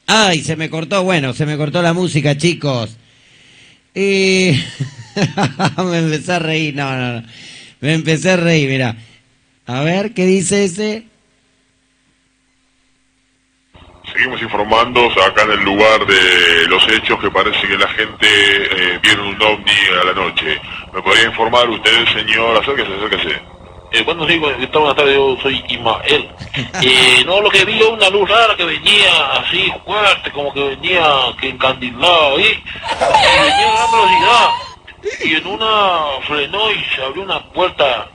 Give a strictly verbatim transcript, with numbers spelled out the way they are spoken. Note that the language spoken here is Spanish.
Ay, se me cortó, bueno, se me cortó la música, chicos. Y... me empecé a reír, no, no, no. Me empecé a reír, mira. A ver, ¿qué dice ese? Seguimos informando acá en el lugar de los hechos que parece que la gente eh, vieron un ovni a la noche. ¿Me podría informar usted, señor? Acérquese, acérquese. Eh, bueno, sí, buenas tardes, yo soy Ismael. Eh, no, lo que vi es una luz rara que venía así fuerte, como que venía que encandilado ahí, y venía a gran velocidad, y en una frenó y se abrió una puerta